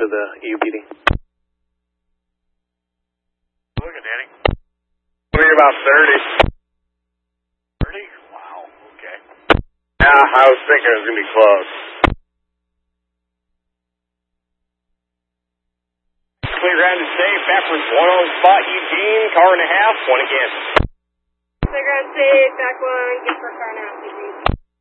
the EUPD. Look at Danny. We're about 30. 30? Wow, okay. Yeah, I was thinking it was going to be close. Clear ground is safe. Backwards 1 on spot. Eugene, car and a half. 1 against. Clear ground safe. Back 1. Get for car and a half. Eugene.